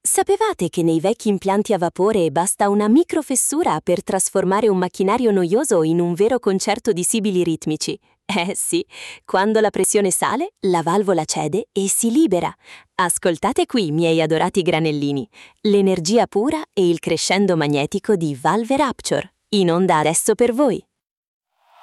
Sapevate che nei vecchi impianti a vapore basta una microfessura per trasformare un macchinario noioso in un vero concerto di sibili ritmici? Eh sì, quando la pressione sale, la valvola cede e si libera. Ascoltate qui, miei adorati granellini, l'energia pura e il crescendo magnetico di Valve Rapture, in onda adesso per voi.